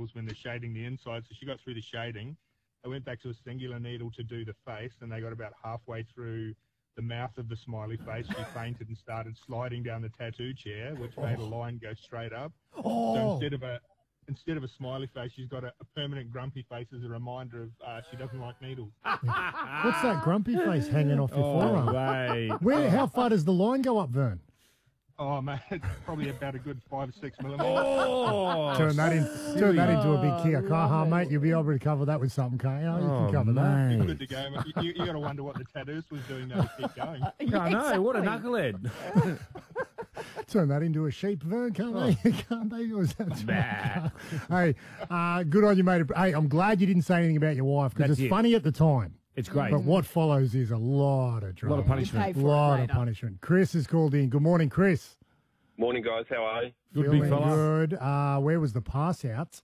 needles when they're shading the inside. So she got through the shading. I went back to a singular needle to do the face, and they got about halfway through the mouth of the smiley face. She fainted and started sliding down the tattoo chair, which made a line go straight up. So instead of a smiley face, she's got a permanent grumpy face as a reminder of she doesn't like needles. What's that grumpy face hanging off your forearm? How far does the line go up, Vern? Oh, mate, it's probably about a good 5 or 6 millimetres. Oh, turn that into a big Kia Kaha, mate. You'll be able to cover that with something, can't you? You can cover that. You're good to go, mate. You got to wonder what the tattooist was doing though to keep going. I know, what a knucklehead. Turn that into a sheep, Vern, can't they? Can't they? Or is that Hey, good on you, mate. Hey, I'm glad you didn't say anything about your wife because it's funny at the time. It's great. But what follows is a lot of drama. A lot of punishment. A lot of punishment. Chris has called in. Good morning, Chris. Morning, guys. How are you? Good, big fella. Good. Where was the pass out?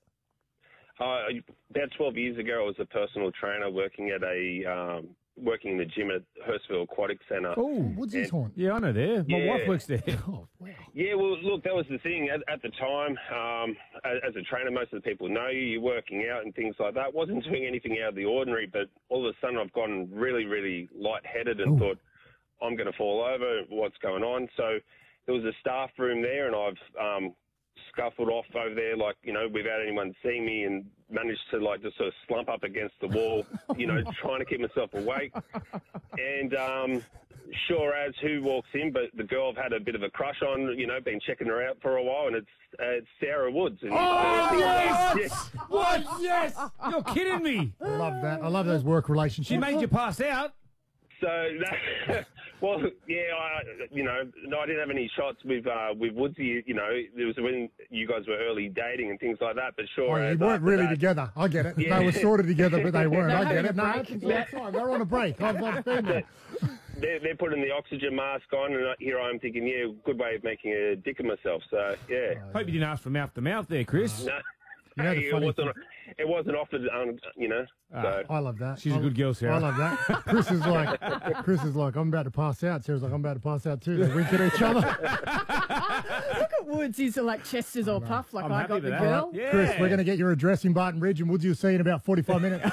About 12 years ago, I was a personal trainer working at working in the gym at Hurstville Aquatic Centre. Oh, Woodsy's Horn. Yeah, I know there. My wife works there. Oh, wow. Yeah, well, look, that was the thing. At the time, as a trainer, most of the people know you. You're working out and things like that. Wasn't doing anything out of the ordinary, but all of a sudden I've gotten really, really lightheaded and thought, I'm going to fall over. What's going on? So there was a staff room there, and I've scuffled off over there, like, without anyone seeing me, and managed to, just sort of slump up against the wall, trying to keep myself awake. And sure as who walks in, but the girl I've had a bit of a crush on, been checking her out for a while, and it's Sarah Woods. And yes! What? Yes! You're kidding me. I love that. I love those work relationships. She made you pass out. So that, well, yeah, I didn't have any shots with Woodsy. It was when you guys were early dating and things like that. But sure, they weren't really together. I get it. Yeah. They were sort of together, but they weren't. I get it. No, that's fine. They're on a break. I've been there. They're putting the oxygen mask on, and here I am thinking, good way of making a dick of myself. So yeah. Hope you didn't ask for mouth to mouth there, Chris. No. Hey, it wasn't offered, So. I love that. She's a good girl, Sarah. I love that. Chris is like, I'm about to pass out. Sarah's like, I'm about to pass out too. They wink at each other. Look at Woods. He's like Chester's all puffed, like I got the that. girl. Yeah. Chris, we're going to get your address in Barton Ridge, and Woodsy will see you in about 45 minutes.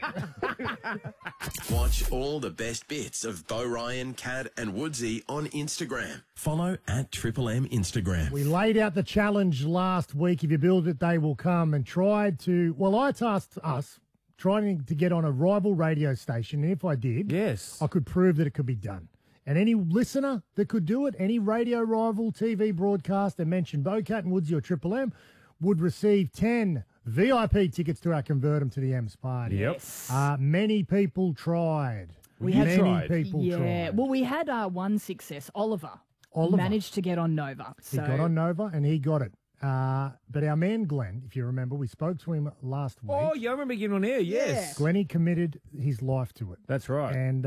Watch all the best bits of Bo Ryan, Cad and Woodsy on Instagram. Follow at Triple M Instagram. We laid out the challenge last week. If you build it, they will come, and tried to, I tasked us trying to get on a rival radio station, and if I did, I could prove that it could be done. And any listener that could do it, any radio rival TV broadcast that mentioned Bocat and Woodsy or Triple M would receive 10 VIP tickets to our Convert 'em to the M's party. Yep. Many people tried. Many people tried. Well, we had one success. Oliver managed to get on Nova. So. He got on Nova, and he got it. But our man Glenn, if you remember, we spoke to him last week. Oh, yeah, I remember getting on air, yes. Glennie committed his life to it. That's right. And,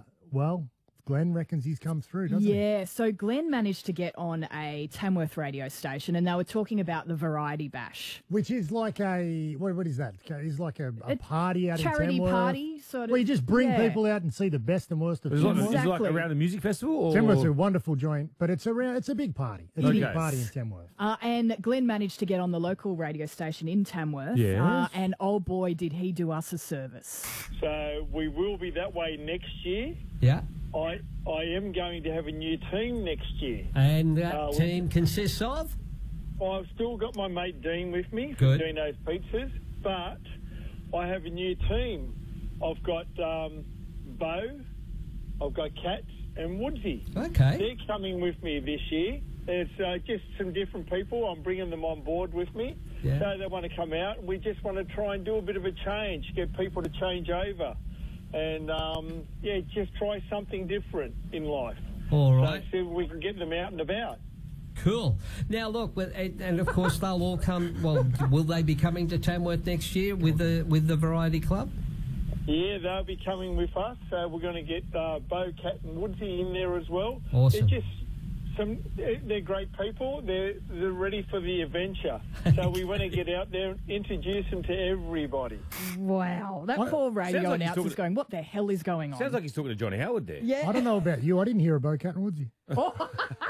Glenn reckons he's come through, doesn't he? Yeah, so Glenn managed to get on a Tamworth radio station, and they were talking about the Variety Bash. Which is like a, what is that? It's like a party out in Tamworth. Charity party, sort of. Where you just bring people out and see the best and worst of Tamworth. Is it like around the music festival? Or? Tamworth's a wonderful joint, but it's a big party. It's a big party in Tamworth. And Glenn managed to get on the local radio station in Tamworth. Yes. And oh boy, did he do us a service. So we will be that way next year. Yeah. I am going to have a new team next year. And that team consists of? I've still got my mate Dean with me Good. from Dino's Pizzas, but I have a new team. I've got Bo, I've got Kat and Woodsy. Okay. They're coming with me this year. It's just some different people. I'm bringing them on board with me. Yeah. So they want to come out. We just want to try and do a bit of a change, get people to change over. And, just try something different in life. All right. So see if we can get them out and about. Cool. Now, look, and of course they'll all come, will they be coming to Tamworth next year with the Variety Club? Yeah, they'll be coming with us. So we're going to get Bo, Cat and Woodsy in there as well. Awesome. They're great people. They're ready for the adventure. So we want to get out there and introduce them to everybody. Wow. That poor radio announcer's going, what the hell is going on? Sounds like he's talking to Johnny Howard there. Yeah. I don't know about you. I didn't hear about Cat and Woodsy.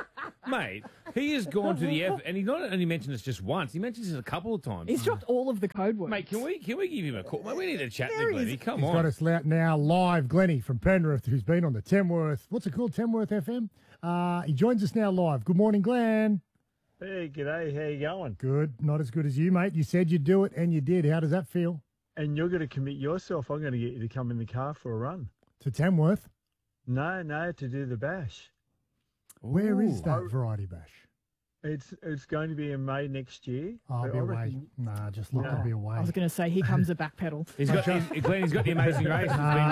Mate, he has gone to the and he not only mentioned this just once, he mentions it a couple of times. He's dropped all of the code words. Mate, can we give him a call? Mate, we need to chat to Glennie. Come He's on. got us now live. Glennie from Penrith, who's been on the Tamworth. What's it called? Tamworth FM. He joins us now live. Good morning, Glenn. Hey, g'day. How you going? Good. Not as good as you, mate. You said you'd do it, and you did. How does that feel? And you're going to commit yourself. I'm going to get you to come in the car for a run. To Tamworth? No, to do the bash. Where is that variety bash? It's going to be in May next year. I'll be away. Nah, just look, I'll be away. I was going to say, here comes a backpedal. He's got the Amazing Race.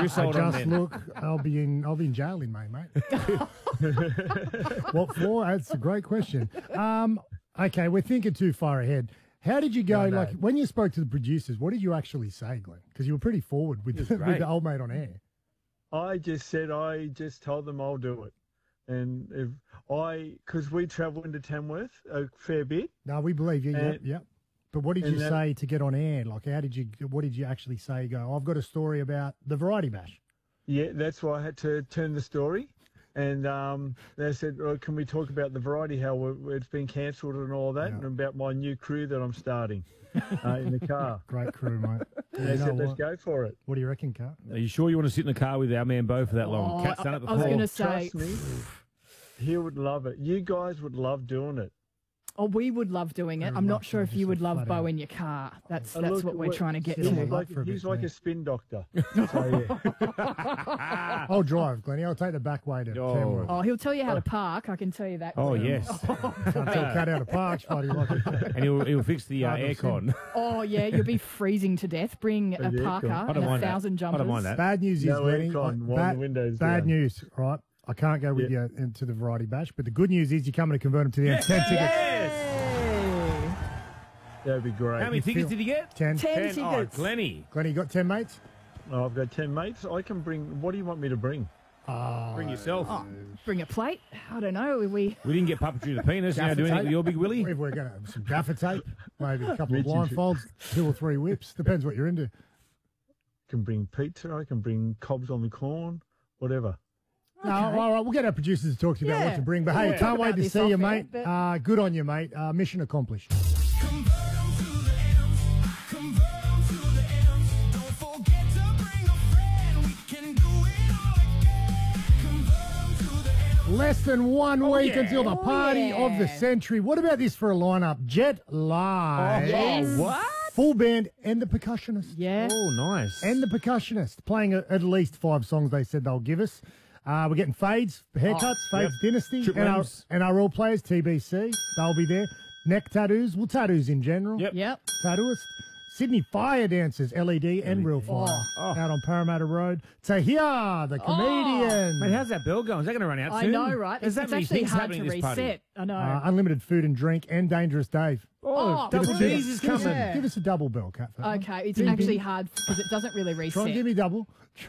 I'll be in jail in May, mate. What for? That's a great question. Okay, we're thinking too far ahead. How did you go? Like when you spoke to the producers, what did you actually say, Glenn? Because you were pretty forward with the old mate on air. I just told them I'll do it. And because we travel into Tamworth a fair bit. No, we believe you. Yep. But what did you say to get on air? Like, what did you actually say? Go, I've got a story about the Variety Bash. Yeah, that's why I had to turn the story. And they said, can we talk about the variety, how it's been cancelled and all that, and about my new crew that I'm starting in the car. Great crew, mate. They said, let's go for it. What do you reckon, Kat? Are you sure you want to sit in the car with our man Bo for that long? Kat's done it before. I was going to say. Trust me, he would love it. You guys would love doing it. Oh, we would love doing it. I'm not sure if you would love Bo in your car. That's what we're trying to get to. He's like a spin doctor. So, yeah. I'll drive, Glennie. I'll take the back way to Tamworth. Oh, he'll tell you how to park. I can tell you that. Oh, yes. Can't tell Kat how to park. And he'll fix the aircon. Oh, yeah. You'll be freezing to death. Bring a parka and 1,000 jumpers. I don't mind that. Bad news is, Glennie. Bad news, right? I can't go with you into the Variety Bash, but the good news is you're coming to convert them to the end. 10 tickets. Yes! That'd be great. How many tickets did you get? 10. 10 tickets. Oh, Glennie, you got 10 mates? Oh, I've got 10 mates. I can bring. What do you want me to bring? Bring yourself. Oh, bring a plate. I don't know. We didn't get puppetry the penis. You're doing it with your big willy. If we're going to have some gaffer tape, maybe a couple of blindfolds, 2 or 3 whips. Depends what you're into. Can bring pizza. I can bring cobs on the corn. Whatever. No, all right, we'll get our producers to talk to you about what to bring. But hey, can't wait to see you, mate. Good on you, mate. Mission accomplished. Less than 1 week until the party of the century. What about this for a lineup? Jet Live. Yes. What? Full band and the percussionist. Yeah. Oh, nice. And the percussionist playing at least 5 songs they said they'll give us. We're getting Fades, haircuts, Fades Dynasty, and our All Players, TBC. They'll be there. Neck tattoos, tattoos in general. Yep. Tattooist. Sydney Fire Dancers, LED and Real Fire, out on Parramatta Road. Tahir, the comedian. Mate, how's that bell going? Is that going to run out soon? I know, right? It's actually hard to reset. I know. Unlimited food and drink and Dangerous Dave. Double D's is coming. Give us a double bell, Kat. Okay, it's actually hard because it doesn't really reset. Try and give me double.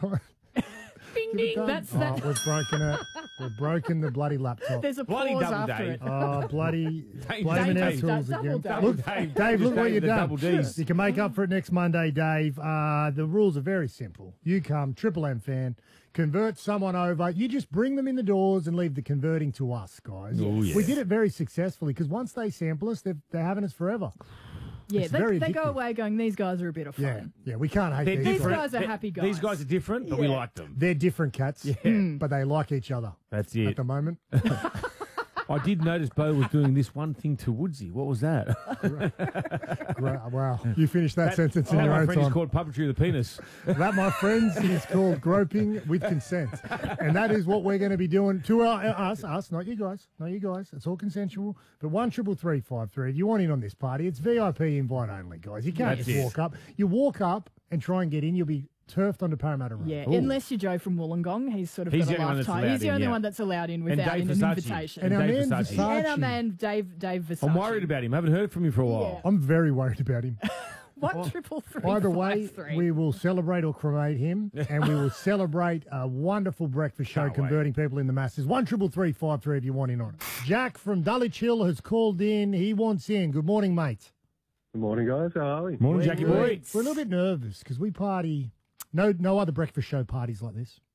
Bing, ding. That's that. We've broken it. We've broken the bloody laptop. There's a bloody pause double after Dave. it. Oh, bloody blaming our tools again. Look, Dave, look what you've done. Double D's. You can make up for it next Monday, Dave. The rules are very simple. You come, Triple M fan, convert someone over. You just bring them in the doors and leave the converting to us, guys. Oh, yeah. We did it very successfully because once they sample us, they're having us forever. Yeah, they go away going, these guys are a bit of fun. Yeah, we can't hate these guys. Are happy guys. These guys are different, but we like them. They're different cats, but they like each other. That's it. At the moment. I did notice Bo was doing this one thing to Woodsy. What was that? Great. Wow. You finished that sentence in your own my friend time. is called puppetry of the penis. That, my friends, is called groping with consent. And that is what we're going to be doing to us, not you guys. Not you guys. It's all consensual. But 1-333-533. If you want in on this party, it's VIP invite only, guys. You can't just walk up. You walk up and try and get in, you'll be turfed onto Parramatta Road. Yeah, unless you're Joe from Wollongong. He's sort of got a lifetime. He's the only one that's allowed in without an invitation. And our man Dave Versace. I'm worried about him. I haven't heard from him for a while. Yeah. I'm very worried about him. 1-333-533. Either way, we will celebrate or cremate him, and we will celebrate a wonderful breakfast show converting people in the masses. 1-333-533 if you want in on it. Jack from Dulwich Hill has called in. He wants in. Good morning, mate. Good morning, guys. How are we? Morning, Jackie boy. We're a little bit nervous because we party. No other breakfast show parties like this.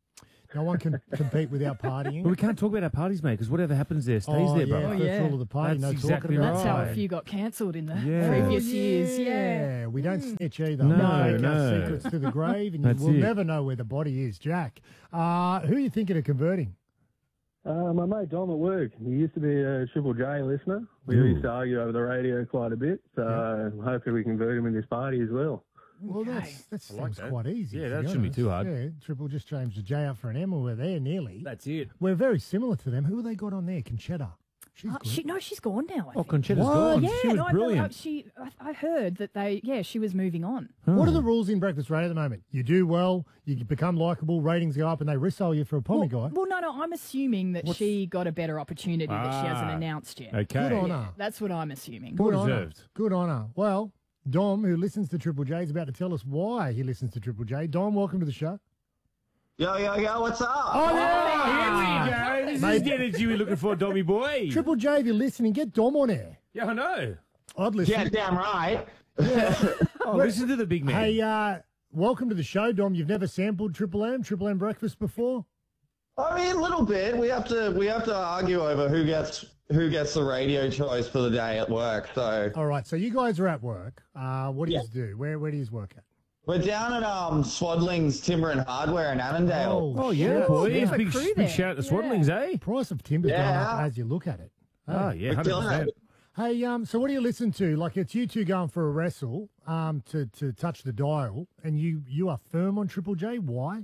No one can compete without partying. But we can't talk about our parties, mate, because whatever happens there stays there, brother. First rule of the party, That's no exactly talking right. about That's how it. a few got cancelled in the Yeah. previous years. Yeah. We don't snitch either. No, we take our no. secrets to the grave, and That's we'll it. never know where the body is. Jack, who are you thinking of converting? My mate Dom at work. He used to be a Triple J listener. We used to argue over the radio quite a bit, so hopefully we convert him in this party as well. Well, that seems that. quite easy. Yeah, to that be shouldn't be honest. too hard. Yeah, Triple just changed the J up for an M, and we're there nearly. That's it. We're very similar to them. Who have they got on there? Conchetta. She's good. She's gone now. I think. Conchetta's What? gone. Yeah, she was no, brilliant. I heard that she was moving on. What are the rules in breakfast radio at the moment? You do well, you become likeable, ratings go up, and they resell you for a pommy guy. Well, no, I'm assuming that she got a better opportunity that she hasn't announced yet. Okay. Good on Yeah, her. that's what I'm assuming. Good on her. deserved. Good on her. Well, Dom, who listens to Triple J, is about to tell us why he listens to Triple J. Dom, welcome to the show. Yo, what's up? Oh, Here we go. This is the energy we're looking for, Dommy boy. Triple J, if you're listening, get Dom on air. Yeah, I know. I'd listen. Yeah, damn right. Oh, listen to the big man. Hey, welcome to the show, Dom. You've never sampled Triple M breakfast before? I mean, a little bit. We have to argue over who gets the radio choice for the day at work. So All right, so you guys are at work. What do you do? Where do you work at? we're down at Swadling's Timber and Hardware in Annandale. Oh, yeah, boys. there's a Big, crew big there. shout out to Swaddlings, eh? Price of timber's going Yeah. up as you look at it. Oh, yeah, We're killing 100%. it. Hey, so what do you listen to? Like, it's you two going for a wrestle to touch the dial, and you are firm on Triple J. Why?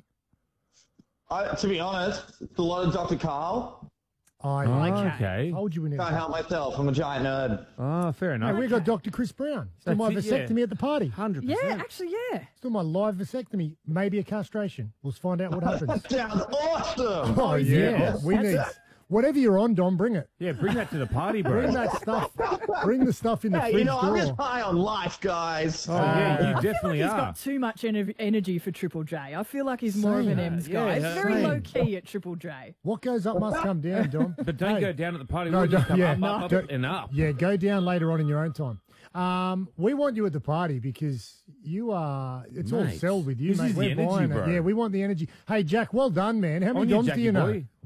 To be honest, it's a lot of Dr. Carl. Okay. Told you we never. Can't help myself. I'm a giant nerd. Oh, fair Hey, enough. we got Dr. Chris Brown. Still my That's it, yeah. vasectomy at the party. 100%. Yeah, actually, yeah. Still my live vasectomy. Maybe a castration. We'll find out what happens. That sounds awesome. Oh, yeah. We need. Whatever you're on, Dom, bring it. Yeah, bring that to the party, bro. Bring that stuff. Bring the stuff in the Hey, fridge I'm drawer. just high on life, guys. Oh, yeah, you definitely He's are. got too much energy for Triple J. I feel like he's more of an M's guy. Yeah, He's very same. low key at Triple J. What goes up must come down, Dom. But don't Hey. go down at the party. No, We'll just don't- come yeah. up, Go- and up. Yeah, go down later on in your own time. We want you at the party because you are. It's all Mate, sell with you, this mate. is the We're energy, buying bro. it. Yeah, we want the energy. Hey, Jack, well done, man. How many On you, Doms do Jackie you know? boy.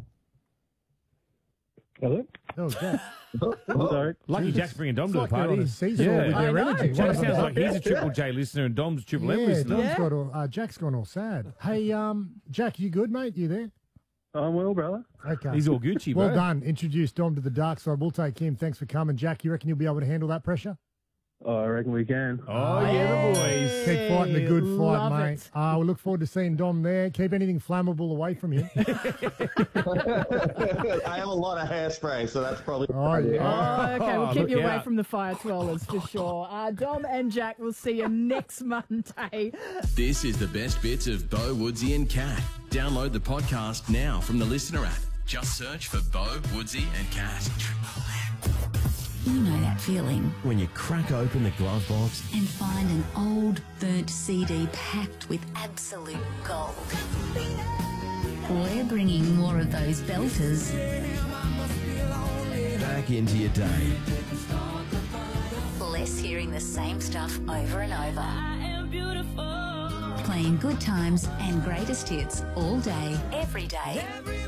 Hello? Oh, Jack. Sorry. Lucky Jesus. Jack's bringing Dom It's to like the they're party. on a seesaw Yeah. with their I know. energy. Jack What sounds about like he's a Triple J listener and Dom's a Triple M Yeah, listener. Dom's Yeah. got all, Jack's gone all sad. Hey, Jack, you good, mate? You there? I'm well, brother. Okay. He's all Gucci, bro. Well done. Introduce Dom to the dark side. We'll take him. Thanks for coming. Jack, you reckon you'll be able to handle that pressure? Oh, I reckon we can. Oh, yeah, the boys. Keep fighting the good fight, Love mate. it. We look forward to seeing Dom there. Keep anything flammable away from him. I have a lot of hairspray, so that's probably. Oh, yeah. Oh, okay, we'll Oh, keep look you away out. from the fire twirlers for sure. Dom and Jack will see you next Monday. This is the best bits of Bo, Woodsy and Cat. Download the podcast now from the Listener app. Just search for Bo, Woodsy and Cat. You know that feeling When you crack open the glove box, and find an old, burnt CD packed with absolute gold. We're bringing more of those belters back into your day. less hearing the same stuff over and over. Playing good times and greatest hits all day, every day.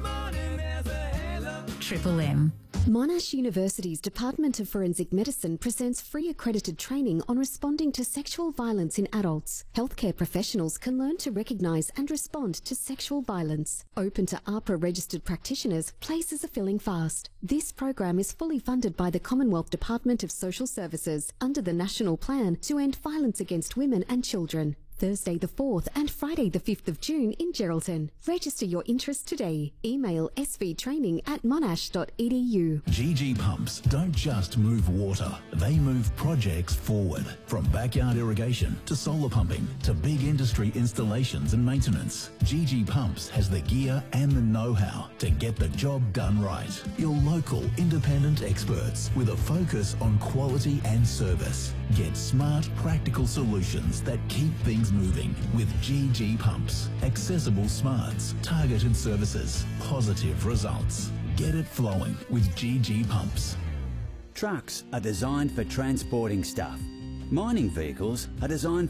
Triple M. Monash University's Department of Forensic Medicine presents free accredited training on responding to sexual violence in adults. Healthcare professionals can learn to recognise and respond to sexual violence. Open to AHPRA registered practitioners, places are filling fast. This program is fully funded by the Commonwealth Department of Social Services under the National Plan to End Violence Against Women and Children. Thursday the 4th and Friday the 5th of June in Geraldton. Register your interest today. Email svtraining@monash.edu. GG Pumps don't just move water, they move projects forward. From backyard irrigation to solar pumping to big industry installations and maintenance, GG Pumps has the gear and the know-how to get the job done right. Your local independent experts with a focus on quality and service. Get smart, practical solutions that keep things moving with GG Pumps. Accessible smarts, targeted services, positive results. Get it flowing with GG Pumps. Trucks are designed for transporting stuff. Mining vehicles are designed